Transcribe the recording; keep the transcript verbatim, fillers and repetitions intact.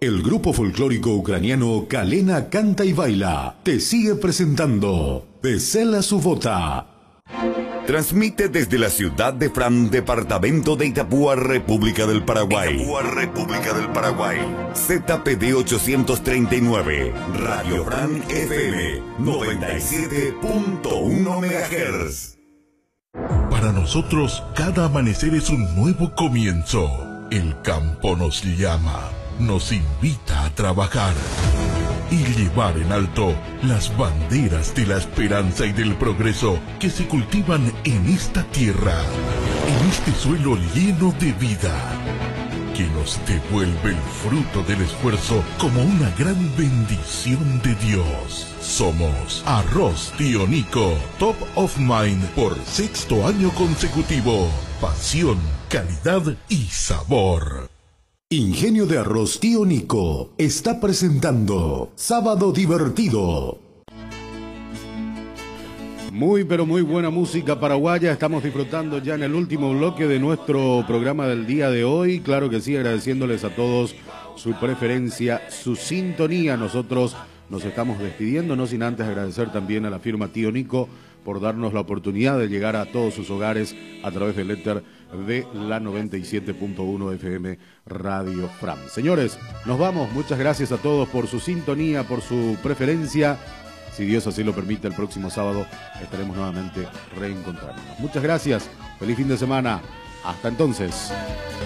El grupo folclórico ucraniano Kalena Canta y Baila te sigue presentando Vesela Subota. Transmite desde la ciudad de Fram, departamento de Itapúa, República del Paraguay. Itapúa, República del Paraguay. Z P D ochocientos treinta y nueve, Radio Fram F M noventa y siete punto uno megahertz. Para nosotros, cada amanecer es un nuevo comienzo. El campo nos llama, nos invita a trabajar y llevar en alto las banderas de la esperanza y del progreso que se cultivan en esta tierra, en este suelo lleno de vida, que nos devuelve el fruto del esfuerzo como una gran bendición de Dios. Somos Arroz Tío Nico, Top of Mind por sexto año consecutivo. Pasión, calidad y sabor. Ingenio de Arroz Tío Nico está presentando Sábado Divertido. Muy pero muy buena música paraguaya. Estamos disfrutando ya en el último bloque de nuestro programa del día de hoy. Claro que sí, agradeciéndoles a todos su preferencia, su sintonía. Nosotros nos estamos despidiendo, no sin antes agradecer también a la firma Tío Nico por darnos la oportunidad de llegar a todos sus hogares a través del éter de la noventa y siete punto uno F M Radio Fram. Señores, nos vamos. Muchas gracias a todos por su sintonía, por su preferencia. Si Dios así lo permite, el próximo sábado estaremos nuevamente reencontrándonos. Muchas gracias. Feliz fin de semana. Hasta entonces.